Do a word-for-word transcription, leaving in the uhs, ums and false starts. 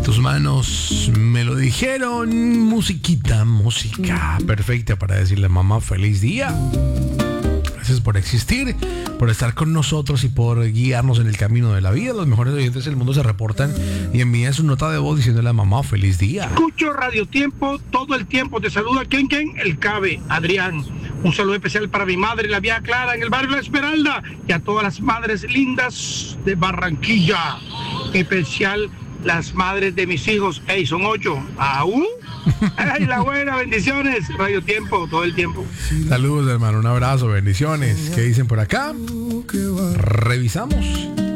tus manos me lo dijeron. Musiquita, música perfecta para decirle a mamá feliz día. Gracias por existir, por estar con nosotros y por guiarnos en el camino de la vida. Los mejores oyentes del mundo se reportan y envían su nota de voz diciéndole a mamá feliz día. Escucho Radio Tiempo todo el tiempo. Te saluda Ken Ken, el Cabe, Adrián. Un saludo especial para mi madre, la Vía Clara, en el barrio La Esmeralda, y a todas las madres lindas de Barranquilla. Especial las madres de mis hijos. Ey, son ocho. ¿Aún? ¡Ay, la buena! Bendiciones. Radio Tiempo, todo el tiempo. Saludos, hermano. Un abrazo, bendiciones. ¿Qué dicen por acá? Revisamos.